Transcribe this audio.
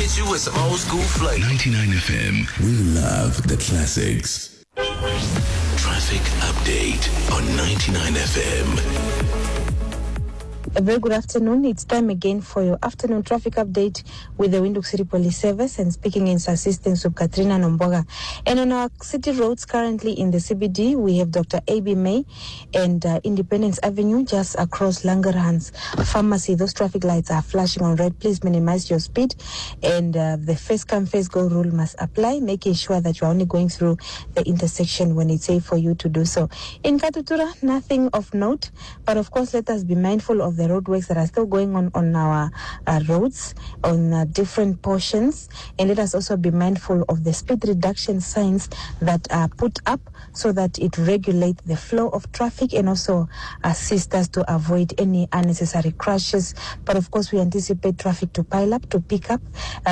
hit you with some old school flavor. 99 FM. We love the classics. Traffic update on 99 FM. A very good afternoon. It's time again for your afternoon traffic update with the Windhoek City Police Service, and speaking in assistance of Katrina Nomboga. And on our city roads currently in the CBD, we have Dr. A.B. May and Independence Avenue just across Langerhans Pharmacy. Those traffic lights are flashing on red. Please minimize your speed, and the first come, first go rule must apply, making sure that you're only going through the intersection when it's safe for you to do so. In Katutura, nothing of note, but of course let us be mindful of the roadworks that are still going on our roads on different portions, and let us also be mindful of the speed reduction signs that are put up so that it regulates the flow of traffic and also assist us to avoid any unnecessary crashes. But of course we anticipate traffic to pile up, to pick up